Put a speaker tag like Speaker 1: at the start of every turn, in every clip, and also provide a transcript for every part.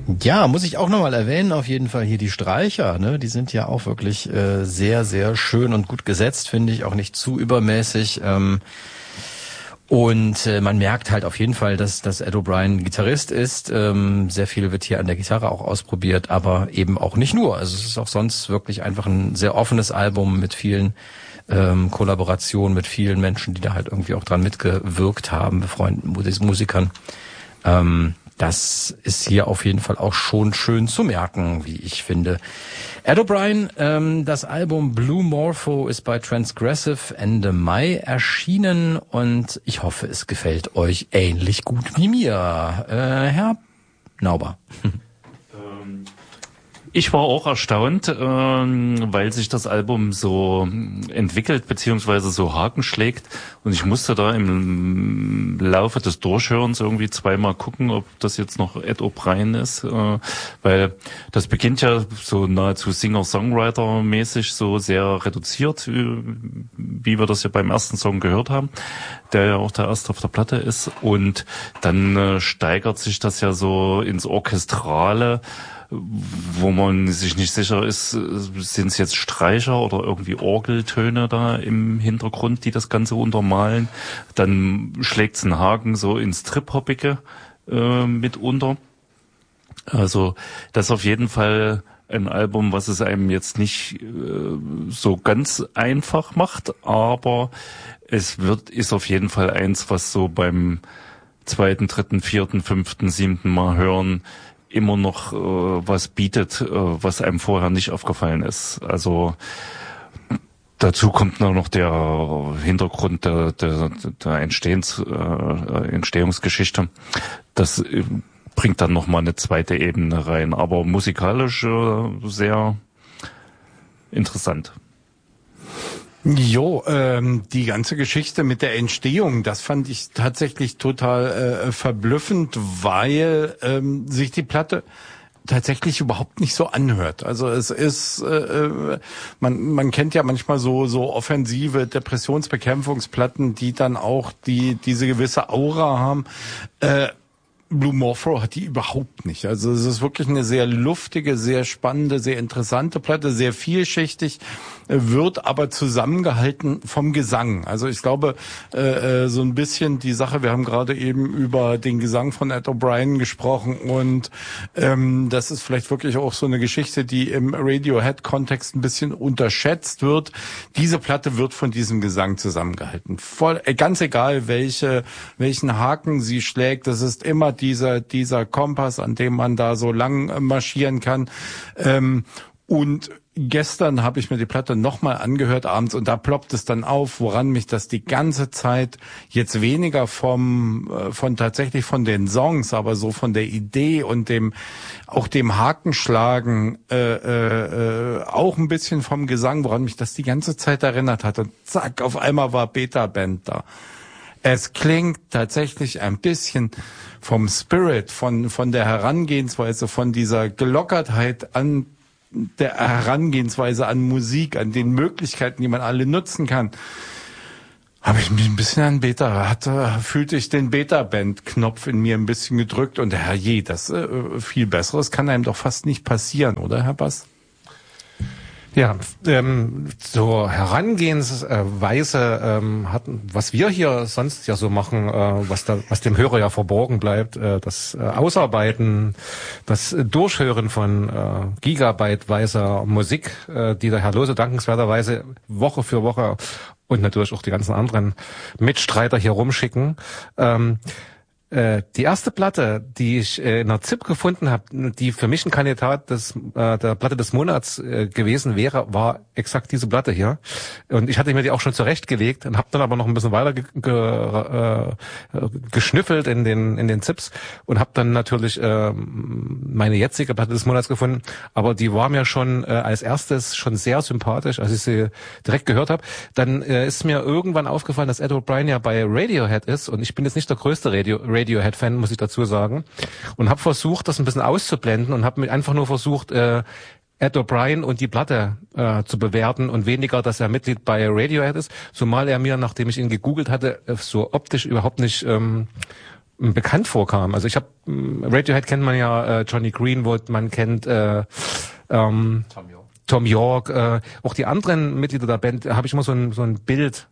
Speaker 1: Ja, muss ich auch nochmal erwähnen, auf jeden Fall hier die Streicher, ne? Die sind ja auch wirklich sehr, sehr schön und gut gesetzt, finde ich, auch nicht zu übermäßig. Und man merkt halt auf jeden Fall, dass Ed O'Brien Gitarrist ist. Sehr viel wird hier an der Gitarre auch ausprobiert, aber eben auch nicht nur. Also es ist auch sonst wirklich einfach ein sehr offenes Album mit vielen Kollaborationen, mit vielen Menschen, die da halt irgendwie auch dran mitgewirkt haben, befreundeten Musikern. Das ist hier auf jeden Fall auch schon schön zu merken, wie ich finde. Ed O'Brien, das Album Blue Morpho ist bei Transgressive Ende Mai erschienen und ich hoffe, es gefällt euch ähnlich gut wie mir. Herr Nauber.
Speaker 2: Ich war auch erstaunt, weil sich das Album so entwickelt beziehungsweise so Haken schlägt und ich musste da im Laufe des Durchhörens irgendwie zweimal gucken, ob das jetzt noch Ed O'Brien ist, weil das beginnt ja so nahezu Singer-Songwriter-mäßig so sehr reduziert, wie wir das ja beim ersten Song gehört haben, der ja auch der erste auf der Platte ist, und dann steigert sich das ja so ins Orchestrale, wo man sich nicht sicher ist, sind es jetzt Streicher oder irgendwie Orgeltöne da im Hintergrund, die das Ganze untermalen. Dann schlägt es einen Haken so ins Trip-Hoppige mitunter. Also das ist auf jeden Fall ein Album, was es einem jetzt nicht so ganz einfach macht, aber ist auf jeden Fall eins, was so beim zweiten, dritten, vierten, fünften, siebten Mal hören immer noch was bietet, was einem vorher nicht aufgefallen ist. Also dazu kommt noch der Hintergrund der Entstehungsgeschichte. Das bringt dann noch mal eine zweite Ebene rein, aber musikalisch sehr interessant.
Speaker 3: Jo, die ganze Geschichte mit der Entstehung, das fand ich tatsächlich total verblüffend, weil sich die Platte tatsächlich überhaupt nicht so anhört. Also es ist, man kennt ja manchmal so offensive Depressionsbekämpfungsplatten, die dann auch diese gewisse Aura haben. Blue Morpho hat die überhaupt nicht. Also es ist wirklich eine sehr luftige, sehr spannende, sehr interessante Platte, sehr vielschichtig, wird aber zusammengehalten vom Gesang. Also ich glaube, so ein bisschen die Sache, wir haben gerade eben über den Gesang von Ed O'Brien gesprochen und das ist vielleicht wirklich auch so eine Geschichte, die im Radiohead-Kontext ein bisschen unterschätzt wird. Diese Platte wird von diesem Gesang zusammengehalten. Ganz egal, welchen Haken sie schlägt, das ist immer dieser Kompass, an dem man da so lang marschieren kann. Und gestern habe ich mir die Platte nochmal angehört abends und da ploppt es dann auf, woran mich das die ganze Zeit jetzt weniger tatsächlich von den Songs, aber so von der Idee und dem Hakenschlagen, auch ein bisschen vom Gesang, woran mich das die ganze Zeit erinnert hat. Und zack, auf einmal war Beta Band da. Es klingt tatsächlich ein bisschen vom Spirit, von der Herangehensweise, von dieser Gelockertheit an der Herangehensweise an Musik, an den Möglichkeiten, die man alle nutzen kann. Habe ich mich ein bisschen fühlte ich den Beta-Band-Knopf in mir ein bisschen gedrückt und herrje, das viel Besseres kann einem doch fast nicht passieren, oder Herr Bass?
Speaker 4: Ja, so Herangehensweise was wir hier sonst ja so machen, was dem Hörer ja verborgen bleibt, das Ausarbeiten, das Durchhören von gigabyteweiser Musik, die der Herr Lose dankenswerterweise Woche für Woche und natürlich auch die ganzen anderen Mitstreiter hier rumschicken. Die erste Platte, die ich in der ZIP gefunden habe, die für mich ein Kandidat der Platte des Monats gewesen wäre, war exakt diese Platte hier. Und ich hatte mir die auch schon zurechtgelegt und habe dann aber noch ein bisschen weiter geschnüffelt in den ZIPs und habe dann natürlich meine jetzige Platte des Monats gefunden. Aber die war mir schon als erstes schon sehr sympathisch, als ich sie direkt gehört habe. Dann ist mir irgendwann aufgefallen, dass Ed O'Brien ja bei Radiohead ist und ich bin jetzt nicht der größte Radiohead-Fan, muss ich dazu sagen. Und habe versucht, das ein bisschen auszublenden und habe einfach nur versucht, Ed O'Brien und die Platte zu bewerten und weniger, dass er Mitglied bei Radiohead ist. Zumal er mir, nachdem ich ihn gegoogelt hatte, so optisch überhaupt nicht bekannt vorkam. Also ich habe Radiohead kennt man ja, Johnny Greenwood, man kennt Tom York, auch die anderen Mitglieder der Band, habe ich immer so ein Bild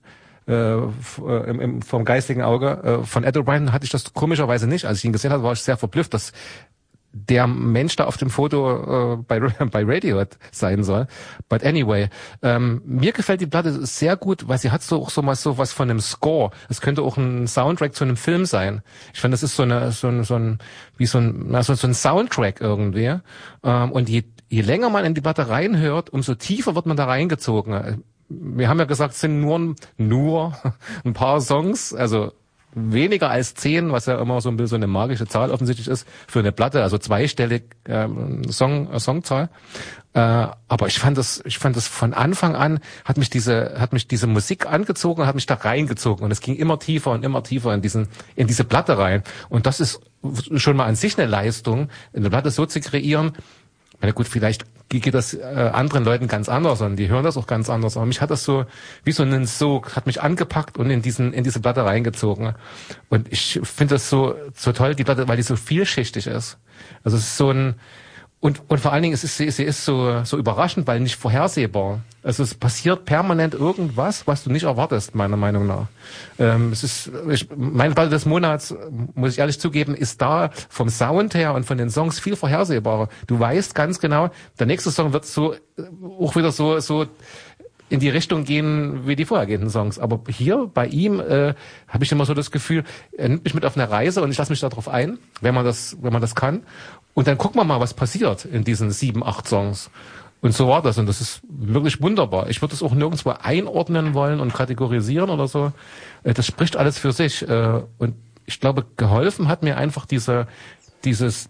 Speaker 4: vom geistigen Auge. Von Ed O'Brien hatte ich das komischerweise nicht. Als ich ihn gesehen habe, war ich sehr verblüfft, dass der Mensch da auf dem Foto bei Radiohead sein soll. But anyway, mir gefällt die Platte sehr gut, weil sie hat so was von einem Score. Es könnte auch ein Soundtrack zu einem Film sein. Ich finde, das ist so ein Soundtrack irgendwie. Und je länger man in die Platte reinhört, umso tiefer wird man da reingezogen. Wir haben ja gesagt, es sind nur ein paar Songs, also weniger als 10, was ja immer so ein bisschen so eine magische Zahl offensichtlich ist für eine Platte, also zweistellig Songzahl. Aber ich fand das von Anfang an hat mich diese Musik angezogen, hat mich da reingezogen und es ging immer tiefer in diese Platte rein. Und das ist schon mal an sich eine Leistung, eine Platte so zu kreieren. Na gut, vielleicht geht das anderen Leuten ganz anders an, die hören das auch ganz anders. Aber mich hat das so wie so einen Sog, hat mich angepackt und in diese Platte reingezogen. Und ich finde das so toll, die Platte, weil die so vielschichtig ist. Also es ist so ein und vor allen Dingen sie ist so überraschend, weil nicht vorhersehbar. Also es passiert permanent irgendwas, was du nicht erwartest, meiner Meinung nach. Meine Platte des Monats, muss ich ehrlich zugeben, ist da vom Sound her und von den Songs viel vorhersehbarer. Du weißt ganz genau, der nächste Song wird auch wieder so in die Richtung gehen wie die vorhergehenden Songs. Aber hier bei ihm habe ich immer so das Gefühl, er nimmt mich mit auf eine Reise und ich lasse mich darauf ein, wenn man das kann. Und dann gucken wir mal, was passiert in diesen 7, 8 Songs. Und so war das. Und das ist wirklich wunderbar. Ich würde es auch nirgendwo einordnen wollen und kategorisieren oder so. Das spricht alles für sich. Und ich glaube, geholfen hat mir einfach dieses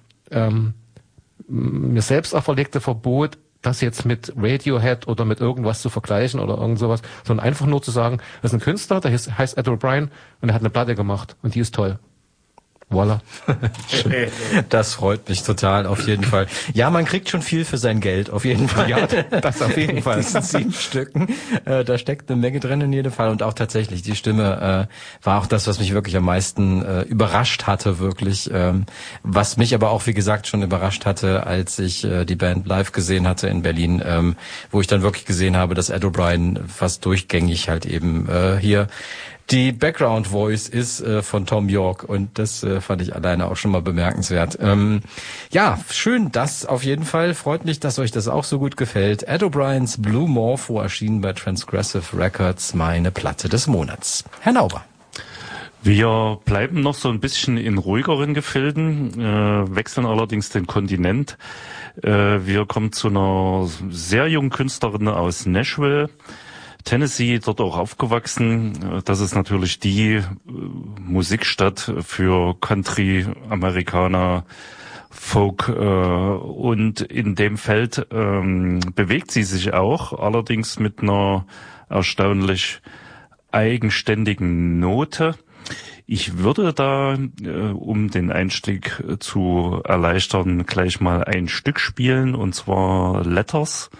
Speaker 4: mir selbst auferlegte Verbot, das jetzt mit Radiohead oder mit irgendwas zu vergleichen oder irgend sowas, sondern einfach nur zu sagen, das ist ein Künstler, der heißt Ed O'Brien und er hat eine Platte gemacht und die ist toll. Voila.
Speaker 1: Das freut mich total, auf jeden Fall. Ja, man kriegt schon viel für sein Geld, auf jeden Fall.
Speaker 4: Ja, das auf jeden Fall.
Speaker 1: In diesen 7 Stücken, da steckt eine Menge drin in jedem Fall. Und auch tatsächlich, die Stimme war auch das, was mich wirklich am meisten überrascht hatte, wirklich. Was mich aber auch, wie gesagt, schon überrascht hatte, als ich die Band live gesehen hatte in Berlin, wo ich dann wirklich gesehen habe, dass Ed O'Brien fast durchgängig halt eben hier die Background Voice ist von Tom York und das fand ich alleine auch schon mal bemerkenswert. Ja, schön, das auf jeden Fall. Freut mich, dass euch das auch so gut gefällt. Ed O'Briens Blue Morpho erschienen bei Transgressive Records, meine Platte des Monats. Herr Nauber.
Speaker 2: Wir bleiben noch so ein bisschen in ruhigeren Gefilden, wechseln allerdings den Kontinent. Wir kommen zu einer sehr jungen Künstlerin aus Nashville, Tennessee, dort auch aufgewachsen. Das ist natürlich die Musikstadt für Country-Amerikaner, Folk und in dem Feld bewegt sie sich auch, allerdings mit einer erstaunlich eigenständigen Note. Ich würde da, um den Einstieg zu erleichtern, gleich mal ein Stück spielen, und zwar Letters.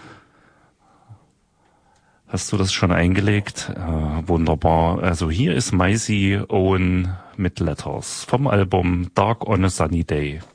Speaker 2: Hast du das schon eingelegt? Wunderbar. Also hier ist Maisie Owen mit Letters vom Album Dark on a Sunny Day.